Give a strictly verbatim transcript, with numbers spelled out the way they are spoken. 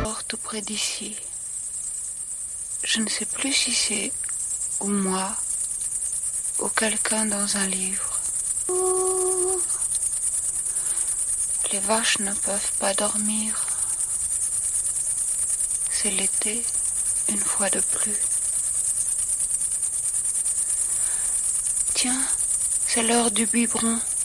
tout près d'ici. Je ne sais plus si c'est ou moi ou quelqu'un dans un livre. Les vaches ne peuvent pas dormir. C'est l'été, une fois de plus. Tiens, c'est l'heure du biberon.